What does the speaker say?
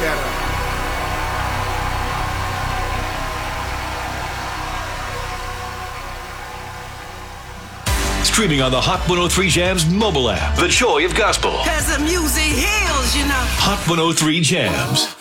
better. Streaming on the Hot 103 Jams mobile app. The Joy of Gospel. Cause the music heals, you know. Hot 103 Jams.